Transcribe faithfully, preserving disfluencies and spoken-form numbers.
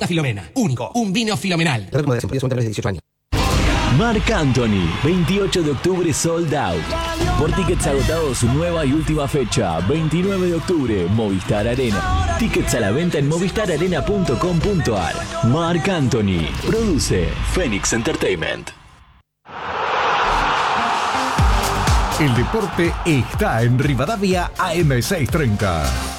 Santa Filomena. Único. Un vino filomenal. dieciocho años. Marc Anthony, veintiocho de octubre sold out. Por tickets agotados, su nueva y última fecha, veintinueve de octubre, Movistar Arena. Tickets a la venta en movistar arena punto com punto ar. Marc Anthony, produce Phoenix Entertainment. El deporte está en Rivadavia A M seiscientos treinta.